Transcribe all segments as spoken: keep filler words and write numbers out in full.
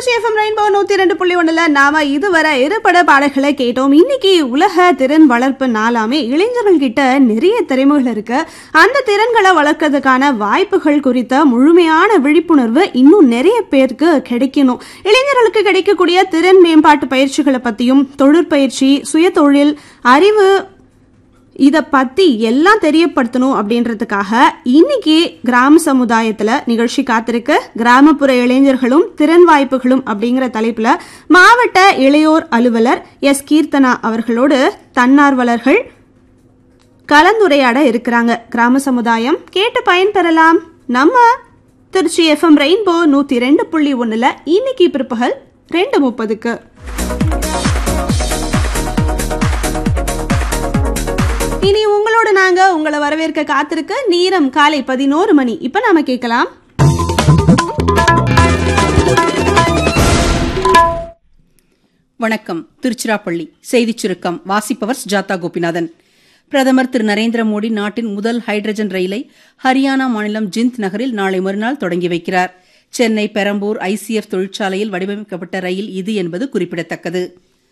Trichy FM rainbow நூத்தி ரெண்டு புள்ளி ஒண்ணுல நாம இதுவரை இருபட பாடல்களை கேட்டோம். இன்னைக்கு உலக திறன் வளர்ப்பு நாளாமே இளைஞர்கள் கிட்ட நிறைய திறமைகள் இருக்கு. அந்த திறன்களை வளர்க்கறதுக்கான வாய்ப்புகள் குறித்த முழுமையான விழிப்புணர்வு இன்னும் நிறைய பேருக்கு கிடைக்கணும். இளைஞர்களுக்கு கிடைக்கக்கூடிய திறன் மேம்பாட்டு பயிற்சிகளை பத்தியும் தொழிற்பயிற்சி, சுய தொழில், அறிவு இத பத்தி எல்லாம் தெரியப்படுத்தணும் அப்படின்றதுக்காக இன்னைக்கு கிராம சமுதாயத்துல நிகழ்ச்சி காத்திருக்கு. கிராமப்புற இளைஞர்களும் திறன் வாய்ப்புகளும் அப்படிங்கிற தலைப்புல மாவட்ட இளையோர் அலுவலர் எஸ் கீர்த்தனா அவர்களோடு தன்னார்வலர்கள் கலந்துரையாட இருக்கிறாங்க. கிராம சமுதாயம் கேட்டு பயன்பெறலாம். நம்ம திருச்சி எஃப்எம் ரெயின்போ நூத்தி ரெண்டு புள்ளி ஒண்ணுல இன்னைக்கு பிற்பகல் ரெண்டு முப்பதுக்கு இனி உங்களோட நாங்க உங்களை வரவேற்க காத்திருக்க நேரம் காலை பதினோரு மணி. இப்ப நாம கேட்கலாம் வணக்கம். திருச்சிராப்பள்ளி செய்திச் சுருக்கம் வாசிப்பவர் சுஜாதா கோபிநாதன். பிரதமர் திரு நரேந்திர மோடி நாட்டின் முதல் ஹைட்ரஜன் ரயிலை ஹரியானா மாநிலம் ஜிந்த் நகரில் நாளை மறுநாள் தொடங்கி வைக்கிறார். சென்னை பெரம்பூர் ஐசிஎஃப் தொழிற்சாலையில் வடிவமைக்கப்பட்ட ரயில் இது என்பது குறிப்பிடத்தக்கது.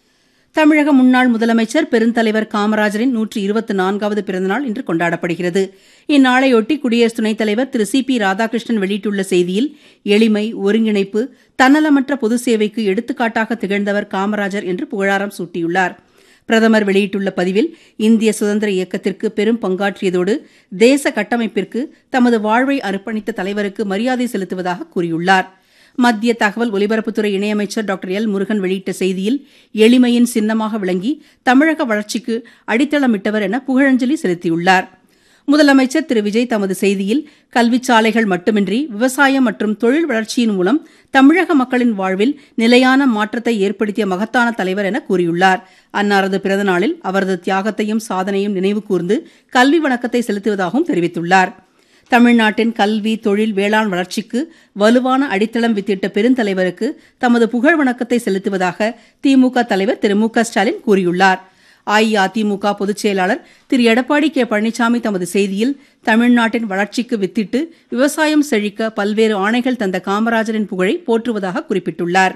தமிழக முன்னாள் முதலமைச்சர் பெருந்தலைவர் காமராஜரின் நூற்றி இருபத்தி நான்காவது பிறந்தநாள் இன்று கொண்டாடப்படுகிறது. இந்நாளையொட்டி குடியரசு துணைத் தலைவர் திரு சி பி ராதாகிருஷ்ணன் வெளியிட்டுள்ள செய்தியில், எளிமை, ஒருங்கிணைப்பு, தன்னலமற்ற பொது சேவைக்கு எடுத்துக்காட்டாக திகழ்ந்தவர் காமராஜர் என்று புகழாரம் சூட்டியுள்ளார். பிரதமர் வெளியிட்டுள்ள பதிவில், இந்திய சுதந்திர இயக்கத்திற்கு பெரும் பங்காற்றியதோடு தேச கட்டமைப்பிற்கு தமது வாழ்வை அர்ப்பணித்த தலைவருக்கு மரியாதை செலுத்துவதாக கூறியுள்ளார். மத்திய தகவல் ஒலிபரப்புத்துறை இணையமைச்சர் டாக்டர் எல் முருகன் வெளியிட்ட செய்தியில், எளிமையின் சின்னமாக விளங்கி தமிழக வளர்ச்சிக்கு அடித்தளமிட்டவர் என புகழஞ்சலி செலுத்தியுள்ளார். முதலமைச்சர் திரு விஜய் தமது செய்தியில், கல்விச்சாலைகள் மட்டுமின்றி விவசாயம் மற்றும் தொழில் வளர்ச்சியின் மூலம் தமிழக மக்களின் வாழ்வில் நிலையான மாற்றத்தை ஏற்படுத்திய மகத்தான தலைவர் என கூறியுள்ளார். அன்னாரது பிறந்தநாளில் அவரது தியாகத்தையும் சாதனையும் நினைவு கூர்ந்து கல்வி வணக்கத்தை செலுத்துவதாகவும் தெரிவித்துள்ளார். தமிழ்நாட்டின் கல்வி, தொழில், வேளாண் வளர்ச்சிக்கு வலுவான அடித்தளம் வித்திட்ட பெருந்தலைவருக்கு தமது புகழ் வணக்கத்தை செலுத்துவதாக திமுக தலைவர் திரு மு க ஸ்டாலின் கூறியுள்ளார். அஇஅதிமுக பொதுச் செயலாளர் திரு எடப்பாடி கே பழனிசாமி தமது செய்தியில், தமிழ்நாட்டின் வளர்ச்சிக்கு வித்திட்டு விவசாயம் செழிக்க பல்வேறு ஆணைகள் தந்த காமராஜரின் புகழை போற்றுவதாக குறிப்பிட்டுள்ளார்.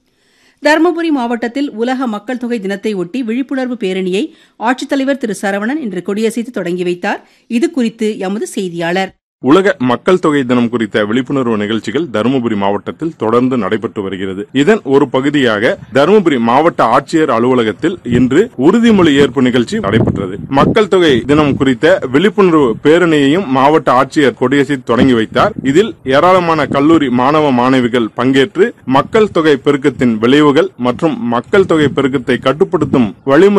தருமபுரி மாவட்டத்தில் உலக மக்கள் தொகை தினத்தை ஒட்டி விழிப்புணர்வு பேரணியை ஆட்சித்தலைவர் திரு சரவணன் இன்று கொடியசைத்து தொடங்கி வைத்தார். இதுகுறித்து எமது செய்தியாளர். உலக மக்கள் தொகை தினம் குறித்த விழிப்புணர்வு நிகழ்ச்சிகள் தருமபுரி மாவட்டத்தில் தொடர்ந்து நடைபெற்று வருகிறது. இதன் ஒரு பகுதியாக தருமபுரி மாவட்ட ஆட்சியர் அலுவலகத்தில் இன்று உறுதிமொழி ஏற்பு நிகழ்ச்சி நடைபெற்றது. மக்கள் தொகை தினம் குறித்த விழிப்புணர்வு பேரணியையும் மாவட்ட ஆட்சியர் கொடியசைத்து தொடங்கி வைத்தார். இதில் ஏராளமான கல்லூரி மாணவ மாணவிகள் பங்கேற்று மக்கள் தொகை பெருக்கத்தின் விளைவுகள் மற்றும் மக்கள் தொகை பெருக்கத்தை கட்டுப்படுத்தும் வழிமுறை